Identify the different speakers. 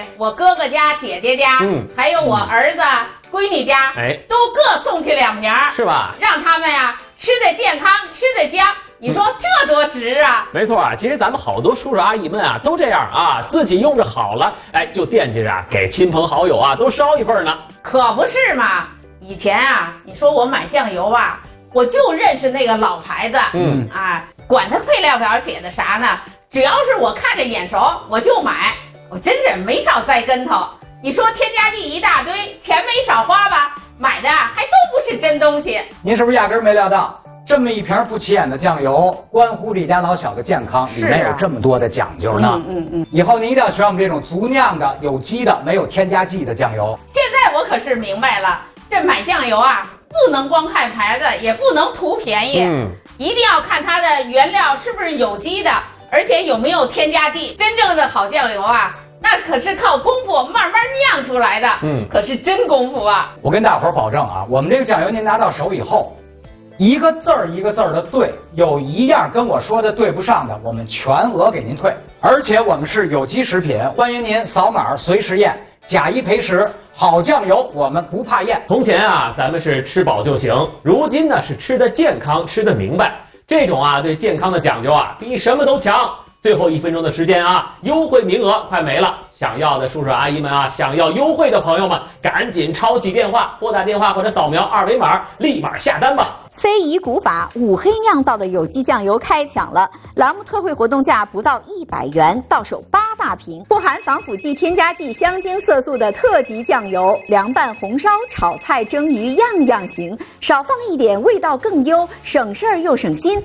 Speaker 1: 我哥哥家、姐姐家，还有我儿子、闺女家，都各送去2瓶，
Speaker 2: 是吧？
Speaker 1: 让他们呀吃得健康，吃得香。你说这多值啊！
Speaker 2: 没错啊，其实咱们好多叔叔阿姨们啊都这样啊，自己用着好了，就惦记着给亲朋好友啊都捎一份呢。
Speaker 1: 可不是嘛！以前啊，你说我买酱油啊，我就认识那个老牌子，管它配料表写的啥呢？只要是我看着眼熟，我就买。我真是没少栽跟头。你说添加剂一大堆，钱没少花吧？买的还都不是真东西。
Speaker 3: 您是不是压根没料到？这么一瓶不起眼的酱油，关乎这家老小的健康，里面有这么多的讲究呢。以后您一定要选我们这种足酿的、有机的、没有添加剂的酱油。
Speaker 1: 现在我可是明白了，这买酱油啊，不能光看牌子，也不能图便宜，一定要看它的原料是不是有机的，而且有没有添加剂。真正的好酱油啊，那可是靠功夫慢慢酿出来的，可是真功夫啊！
Speaker 3: 我跟大伙儿保证啊，我们这个酱油您拿到手以后，一个字儿一个字儿的对，有一样跟我说的对不上的，我们全额给您退。而且我们是有机食品，欢迎您扫码随时验，假一赔10，好酱油我们不怕验。
Speaker 2: 从前啊，咱们是吃饱就行，如今呢是吃得健康，吃得明白。这种啊对健康的讲究啊，比什么都强。最后1分钟的时间啊，优惠名额快没了。想要的叔叔阿姨们啊，想要优惠的朋友们，赶紧抄起电话，拨打电话或者扫描2维码，立马下单吧。
Speaker 4: 非遗古法五黑酿造的有机酱油开抢了，栏目特惠活动价不到100元，到手8大瓶，不含防腐剂、添加剂、香精、色素的特级酱油，凉拌、红烧、炒菜、蒸鱼样样行，少放一点味道更优，省事儿又省心。